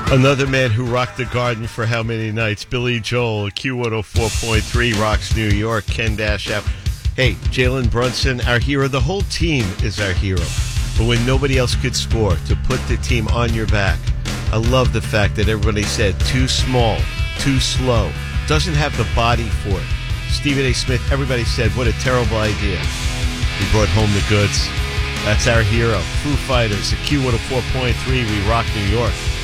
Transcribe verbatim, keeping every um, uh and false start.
Another man who rocked the Garden for how many nights? Billy Joel, Q one oh four point three, rocks New York, Ken Dash out. Hey, Jalen Brunson, our hero. The whole team is our hero. But when nobody else could score, to put the team on your back. I love the fact that everybody said too small, too slow, doesn't have the body for it. Stephen A. Smith, everybody said, what a terrible idea. He brought home the goods. That's our hero. Foo Fighters, the Q one oh four point three, we rock New York.